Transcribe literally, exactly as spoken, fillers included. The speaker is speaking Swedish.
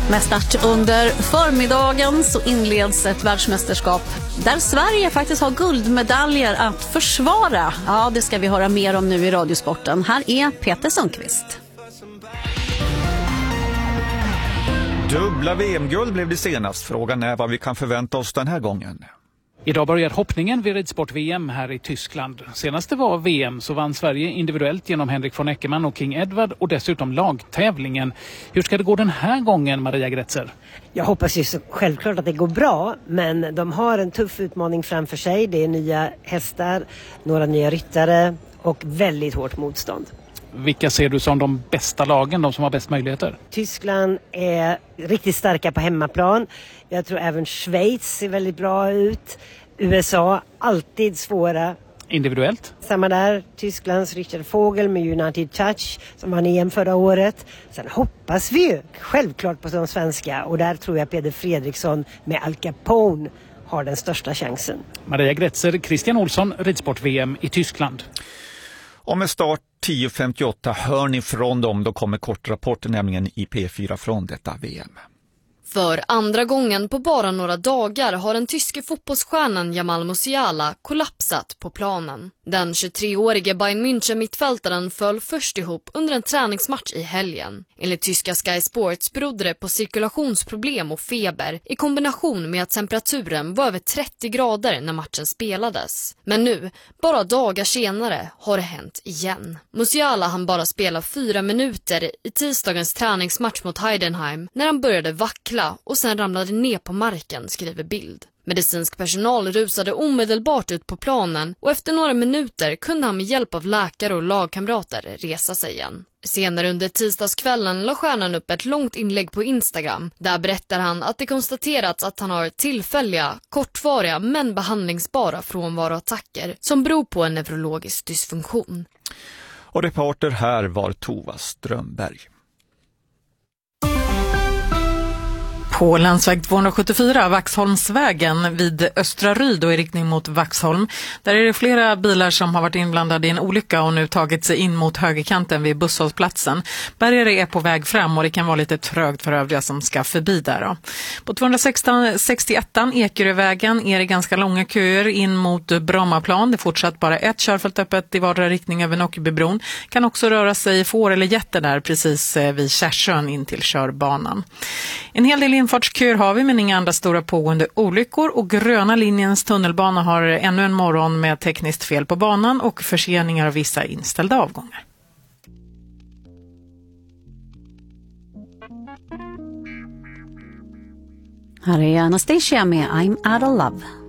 Med start under förmiddagen så inleds ett världsmästerskap där Sverige faktiskt har guldmedaljer att försvara. Ja, det ska vi höra mer om nu i Radiosporten. Här är Peter Sundqvist. Dubbla V M-guld blev det senast. Frågan är vad vi kan förvänta oss den här gången. Idag börjar hoppningen vid ridsport-V M här i Tyskland. Senast det var V M så vann Sverige individuellt genom Henrik von Eckermann och King Edward och dessutom lagtävlingen. Hur ska det gå den här gången, Maria Gretzer? Jag hoppas ju så självklart att det går bra, men de har en tuff utmaning framför sig. Det är nya hästar, några nya ryttare och väldigt hårt motstånd. Vilka ser du som de bästa lagen, de som har bäst möjligheter? Tyskland är riktigt starka på hemmaplan. Jag tror även Schweiz ser väldigt bra ut. U S A, alltid svåra. Individuellt? Samma där, Tysklands Richard Vogel med United Touch som vann E M förra året. Sen hoppas vi ju självklart på de svenska och där tror jag Peder Fredriksson med Al Capone har den största chansen. Maria Gretzer, Christian Olsson, ridsport-V M i Tyskland. Och med start tio femtioåtta hör ni från dem, då kommer kortrapporten nämligen i P fyra från detta V M. För andra gången på bara några dagar har den tyske fotbollsstjärnan Jamal Musiala kollapsat på planen. Den tjugotreårige Bayern München-mittfältaren föll först ihop under en träningsmatch i helgen. Enligt tyska Sky Sports berodde det på cirkulationsproblem och feber i kombination med att temperaturen var över trettio grader när matchen spelades. Men nu, bara dagar senare, har det hänt igen. Musiala hann bara spela fyra minuter i tisdagens träningsmatch mot Heidenheim när han började vackla och sen ramlade ner på marken, skriver Bild. Medicinsk personal rusade omedelbart ut på planen och efter några minuter kunde han med hjälp av läkare och lagkamrater resa sig igen. Senare under tisdagskvällen la stjärnan upp ett långt inlägg på Instagram. Där berättar han att det konstaterats att han har tillfälliga, kortvariga men behandlingsbara frånvaroattacker som beror på en neurologisk dysfunktion. Och reporter här var Tova Strömberg. På landsväg tvåhundrasjuttiofyra, Vaxholmsvägen vid Östra Ryd och i riktning mot Vaxholm. Där är det flera bilar som har varit inblandade i en olycka och nu tagit sig in mot högerkanten vid busshållplatsen. Bärgare är på väg fram och det kan vara lite trögt för övriga som ska förbi där. Då. På tvåhundrasextioett Ekerövägen är det ganska långa köer in mot Brommaplan. Det är fortsatt bara ett körfält öppet i vardera riktning över Nockebybron. Kan också röra sig får eller jätter där precis vid Kärsön in till körbanan. En hel del infartsköer har vi men inga andra stora pågående olyckor och gröna linjens tunnelbana har ännu en morgon med tekniskt fel på banan och förseningar av vissa inställda avgångar. Här är Anastasia med I'm Out of Love.